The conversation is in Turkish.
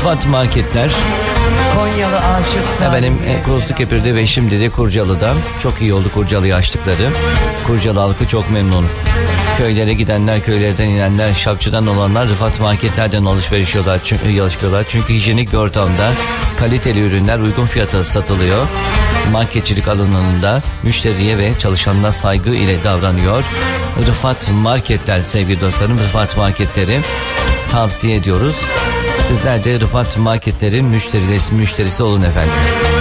Rıfat Marketler. Konyalı aşık sahibi. Benim Kroslu-Kepir'de ve şimdi de Kurcalı'da. Çok iyi oldu Kurcalı'yı açtıkları. Kurcalı halkı çok memnun. Köylere gidenler, köylerden inenler, Şapçı'dan olanlar Rıfat Marketler'den alışveriş yapıyorlar. Çünkü hijyenik bir ortamda kaliteli ürünler uygun fiyata satılıyor. Marketçilik alanında müşteriye ve çalışanına saygı ile davranıyor. Rıfat Marketler sevgili dostlarım, Rıfat Marketleri tavsiye ediyoruz. Sizler de Rıfat Marketler'in müşterisi olun efendim.